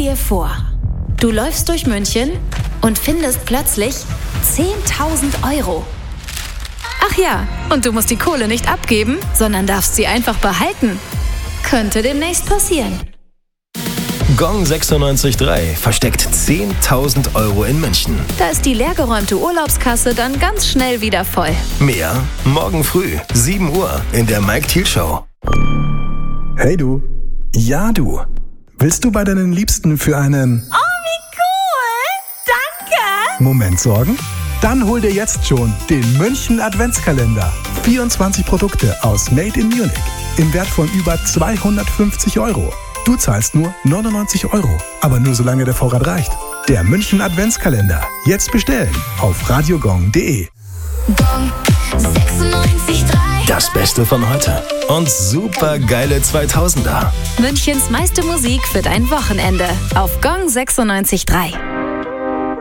dir vor, du läufst durch München und findest plötzlich 10.000 Euro. Ach ja, und du musst die Kohle nicht abgeben, sondern darfst sie einfach behalten. Könnte demnächst passieren. Gong 96.3 versteckt 10.000 Euro in München. Da ist die leergeräumte Urlaubskasse dann ganz schnell wieder voll. Mehr morgen früh, 7 Uhr in der Mike Thiel Show. Hey du. Ja du. Willst du bei deinen Liebsten für einen... Oh, wie cool! Danke! Moment sorgen? Dann hol dir jetzt schon den München Adventskalender. 24 Produkte aus Made in Munich im Wert von über 250 Euro. Du zahlst nur 99 Euro, aber nur solange der Vorrat reicht. Der München Adventskalender. Jetzt bestellen auf radiogong.de. Gong 96.3. Das Beste von heute und super geile 2000er. Münchens meiste Musik für dein Wochenende auf Gong 96.3.